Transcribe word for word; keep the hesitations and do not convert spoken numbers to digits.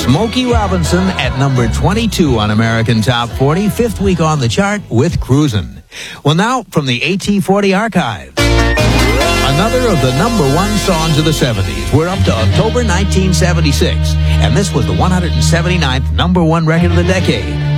Smokey Robinson at number twenty-two on American Top forty, fifth week on the chart with Cruisin'. Well, now from the A T forty archive, another of the number one songs of the seventies. We're up to October nineteen seventy-six, and this was the one hundred seventy-ninth number one record of the decade.